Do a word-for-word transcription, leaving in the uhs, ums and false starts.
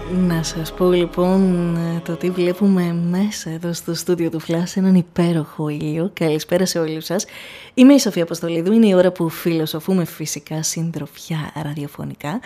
Να σας πω λοιπόν το τι βλέπουμε μέσα εδώ στο στούντιο του Flash, έναν υπέροχο ήλιο. Καλησπέρα σε όλους σας. Είμαι η Σοφία Αποστολίδου, είναι η ώρα που φιλοσοφούμε φυσικά συντροφιά ραδιοφωνικά.